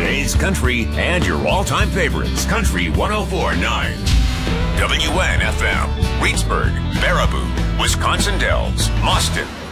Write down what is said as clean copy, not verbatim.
today's country, and your all-time favorites. Country 104.9. WNFM. Reedsburg, Baraboo, Wisconsin Dells, Mauston,